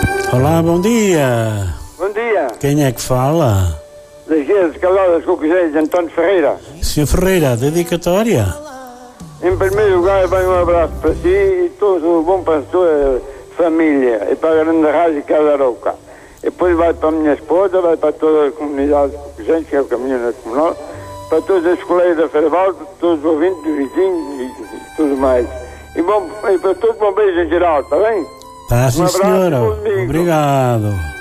Olá, bom dia. Bom dia. Quem é que fala? Das Guias Caladas Coqueséis, António Ferreira. Sr. Ferreira, dedicatória? Em primeiro lugar, vai um abraço para si e tudo bom para a sua família e para a grande rádio Casa Roca. E depois vai para a minha esposa, vai para toda a comunidade Coqueséis, que é o caminho nacional, para todos os colegas da Ferval, todos os ouvintes, vizinhos e tudo mais. E para todos, bom beijo em geral, está bem? Tá, sim, Um abraço, senhora. comigo. Obrigado.